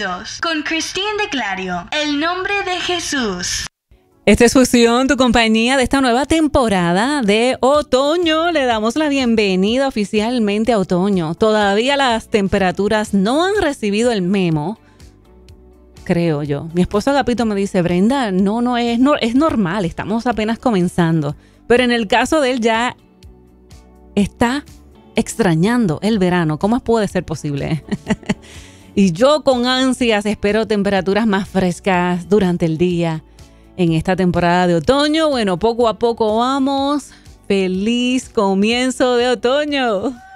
Dios, con Christine de Clario, el nombre de Jesús. Esta es Fusión, tu compañía de esta nueva temporada de otoño. Le damos la bienvenida oficialmente a otoño. Todavía las temperaturas no han recibido el memo, creo yo. Mi esposo Agapito me dice, Brenda, es normal, estamos apenas comenzando. Pero en el caso de él ya está extrañando el verano. ¿Cómo puede ser posible? Y yo con ansias espero temperaturas más frescas durante el día. En esta temporada de otoño, bueno, poco a poco vamos. ¡Feliz comienzo de otoño!